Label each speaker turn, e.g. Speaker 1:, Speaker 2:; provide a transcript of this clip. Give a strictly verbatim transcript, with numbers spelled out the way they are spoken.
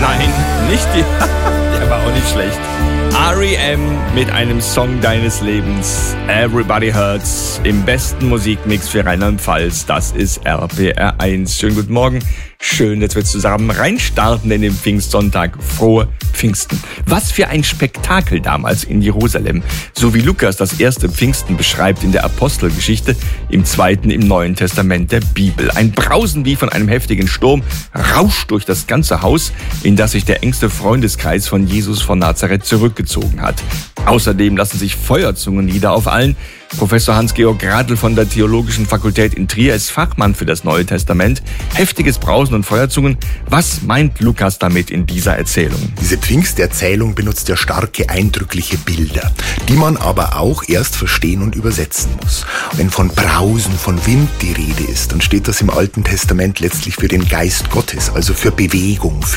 Speaker 1: Nein, nicht die. Der war auch nicht schlecht. R E M mit einem Song deines Lebens. Everybody Hurts im besten Musikmix für Rheinland-Pfalz. Das ist R P R eins. Schönen guten Morgen. Schön, dass wir zusammen reinstarten in den Pfingstsonntag. Frohe Pfingsten. Was für ein Spektakel damals in Jerusalem. So wie Lukas das erste Pfingsten beschreibt in der Apostelgeschichte, im zweiten im Neuen Testament der Bibel. Ein Brausen wie von einem heftigen Sturm rauscht durch das ganze Haus, in das sich der engste Freundeskreis von Jesus von Nazareth zurückgezogen hat. Außerdem lassen sich Feuerzungen nieder auf allen. Professor Hans-Georg Gradl von der Theologischen Fakultät in Trier ist Fachmann für das Neue Testament. Heftiges Brausen und Feuerzungen. Was meint Lukas damit in dieser Erzählung?
Speaker 2: Diese Pfingsterzählung benutzt ja starke, eindrückliche Bilder, die man aber auch erst verstehen und übersetzen muss. Wenn von Brausen, von Wind die Rede ist, dann steht das im Alten Testament letztlich für den Geist Gottes, also für Bewegung, für